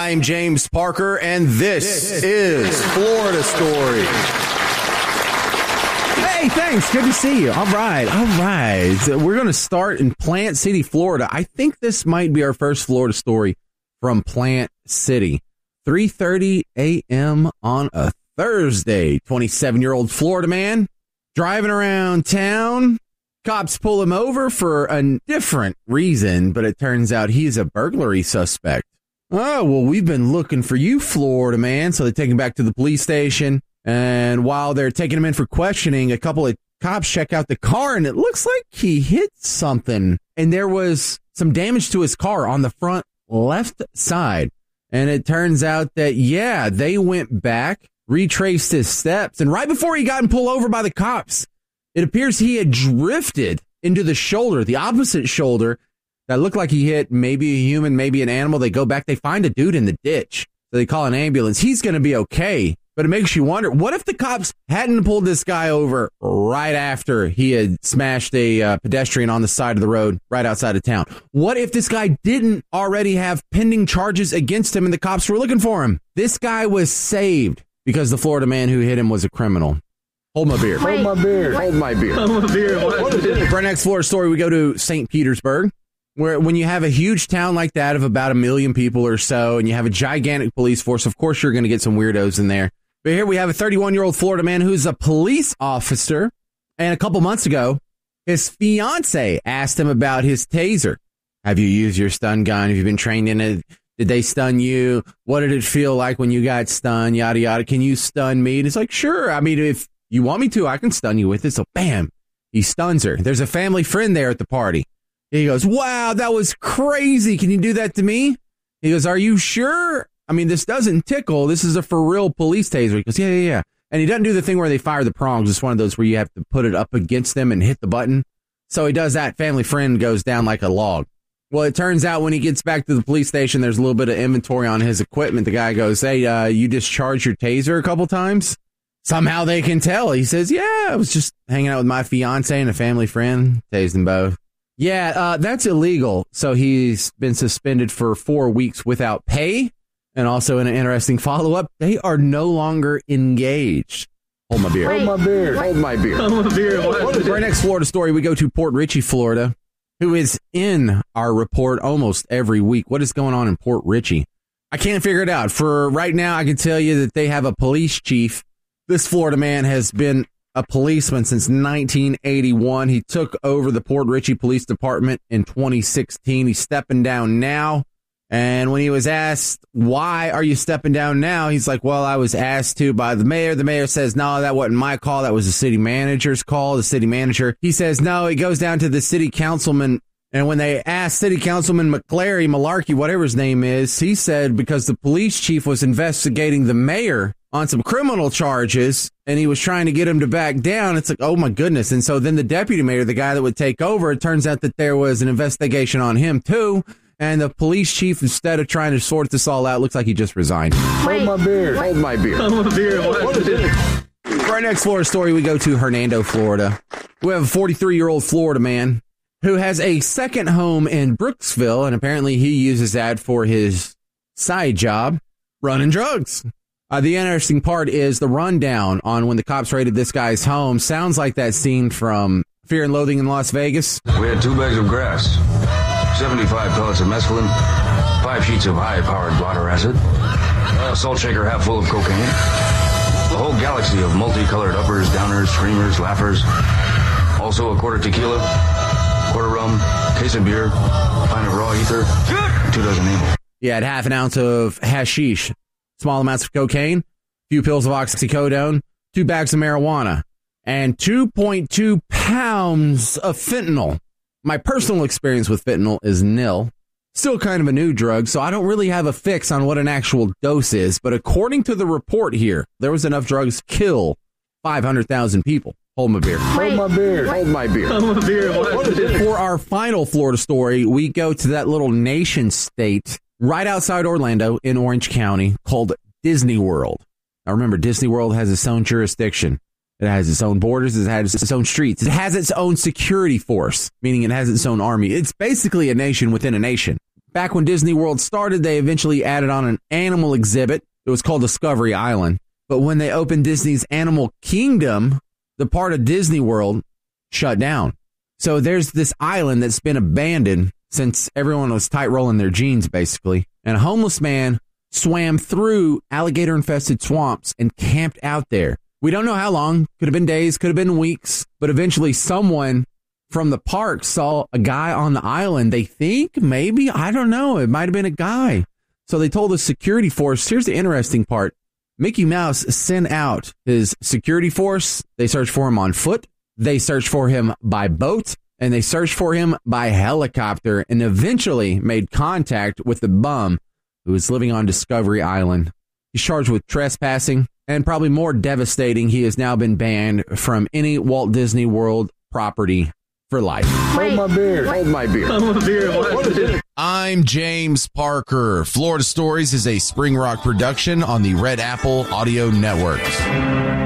I'm James Parker, and this is Florida Story. Hey, thanks. Good to see you. All right. So we're going to start in Plant City, Florida. I think this might be our first Florida story from Plant City. 3:30 a.m. on a Thursday. 27-year-old Florida man driving around town. Cops pull him over for a different reason, but it turns out he's a burglary suspect. Oh, well, we've been looking for you, Florida man. So they take him back to the police station. And while they're taking him in for questioning, a couple of cops check out the car, and it looks like he hit something. And there was some damage to his car on the front left side. And it turns out that, yeah, they went back, retraced his steps. And right before he got pulled over by the cops, it appears he had drifted into the shoulder, the opposite shoulder, that looked like he hit maybe a human, maybe an animal. They go back, they find a dude in the ditch. So they call an ambulance. He's going to be okay. But it makes you wonder, what if the cops hadn't pulled this guy over right after he had smashed a pedestrian on the side of the road right outside of town? What if this guy didn't already have pending charges against him and the cops were looking for him? This guy was saved because the Florida man who hit him was a criminal. Hold my beer. Hold my beer. Hold my beer. Hold my beer. For our next Florida story, we go to St. Petersburg, where when you have a huge town like that of about 1 million people or so, and you have a gigantic police force, of course you're going to get some weirdos in there. But here we have a 31-year-old Florida man who's a police officer. And a couple months ago, his fiance asked him about his taser. Have you used your stun gun? Have you been trained in it? Did they stun you? What did it feel like when you got stunned? Yada, yada. Can you stun me? And it's like, sure. I mean, if you want me to, I can stun you with it. So bam, he stuns her. There's a family friend there at the party. He goes, wow, that was crazy. Can you do that to me? He goes, are you sure? I mean, this doesn't tickle. This is a for real police taser. He goes, yeah. And he doesn't do the thing where they fire the prongs. It's one of those where you have to put it up against them and hit the button. So he does that. Family friend goes down like a log. Well, it turns out when he gets back to the police station, there's a little bit of inventory on his equipment. The guy goes, hey, you discharged your taser a couple times? Somehow they can tell. He says, yeah, I was just hanging out with my fiance and a family friend. Tased them both. Yeah, that's illegal. So he's been suspended for 4 weeks without pay. And also in an interesting follow-up, they are no longer engaged. Hold my beer. Hold my beer. Hold my beer. Hold my beer. For our next Florida story, we go to Port Richey, Florida, who is in our report almost every week. What is going on in Port Richey? I can't figure it out. For right now, I can tell you that they have a police chief. This Florida man has been a policeman since 1981. He took over the Port Richey Police Department in 2016. He's stepping down now. And when he was asked, why are you stepping down now? He's like, well, I was asked to by the mayor. The mayor says, no, that wasn't my call. That was the city manager's call. The city manager, he says, no, it goes down to the city councilman. And when they asked City Councilman Malarkey, whatever his name is, he said because the police chief was investigating the mayor on some criminal charges and he was trying to get him to back down. It's like, oh, my goodness. And so then the deputy mayor, the guy that would take over, it turns out that there was an investigation on him, too. And the police chief, instead of trying to sort this all out, looks like he just resigned. Hold my beer. Hold my beer. Hold my beer. For our next Florida story, we go to Hernando, Florida. We have a 43-year-old Florida man who has a second home in Brooksville, and apparently he uses that for his side job, running drugs. The interesting part is the rundown on when the cops raided this guy's home sounds like that scene from Fear and Loathing in Las Vegas. We had 2 bags of grass, 75 pellets of mescaline, 5 sheets of high-powered blotter acid, a salt shaker half full of cocaine, a whole galaxy of multicolored uppers, downers, screamers, laughers, also a quarter tequila, quarter rum, case of beer, pint of raw ether, 2 dozen amyl. You had half an ounce of hashish, small amounts of cocaine, a few pills of oxycodone, 2 bags of marijuana, and 2.2 pounds of fentanyl. My personal experience with fentanyl is nil. Still kind of a new drug, so I don't really have a fix on what an actual dose is. But according to the report here, there was enough drugs to kill 500,000 people. Hold my beer. Hold my beer. Hold my beer. Hold my beer. For our final Florida story, we go to that little nation state right outside Orlando in Orange County called Disney World. Now remember, Disney World has its own jurisdiction. It has its own borders. It has its own streets. It has its own security force, meaning it has its own army. It's basically a nation within a nation. Back when Disney World started, they eventually added on an animal exhibit. It was called Discovery Island. But when they opened Disney's Animal Kingdom, the part of Disney World shut down. So there's this island that's been abandoned since everyone was tight rolling their jeans, basically. And a homeless man swam through alligator-infested swamps and camped out there. We don't know how long. Could have been days, could have been weeks. But eventually someone from the park saw a guy on the island. They think, maybe, I don't know. It might have been a guy. So they told the security force. Here's the interesting part. Mickey Mouse sent out his security force. They searched for him on foot. They searched for him by boat. And they searched for him by helicopter and eventually made contact with the bum who was living on Discovery Island. He's charged with trespassing, and probably more devastating, he has now been banned from any Walt Disney World property for life. Hold my beer. Hold my beer. Hold my beer. I'm James Parker. Florida Stories is a Spring Rock production on the Red Apple Audio Network.